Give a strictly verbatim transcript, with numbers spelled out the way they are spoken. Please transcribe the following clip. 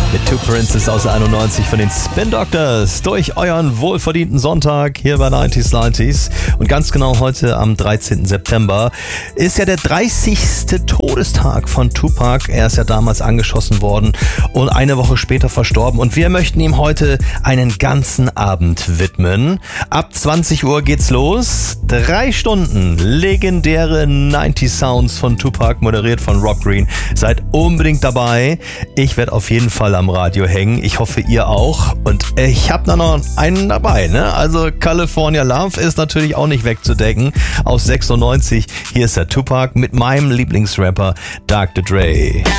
Mit Two Princes aus einundneunzig von den Spin Doctors durch euren wohlverdienten Sonntag hier bei neunzig neunzig. Und ganz genau heute am dreizehnten September ist ja der dreißigste Todestag von Tupac. Er ist ja damals angeschossen worden und eine Woche später verstorben. Und wir möchten ihm heute einen ganzen Abend widmen. Ab zwanzig Uhr geht's los. Drei Stunden legendäre neunzig Sounds von Tupac, moderiert von Rob Green. Seid unbedingt dabei. Ich werde auf jeden Fall am Radio hängen. Ich hoffe, ihr auch. Und ich habe da noch einen dabei, ne? Also California Love ist natürlich auch nicht wegzudecken. Aus sechsundneunzig. Hier ist der Tupac mit meinem Lieblingsrapper Doktor Dre.